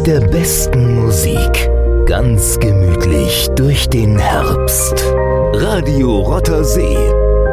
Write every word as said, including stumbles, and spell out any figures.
Mit der besten Musik. Ganz gemütlich durch den Herbst. Radio Rotter See.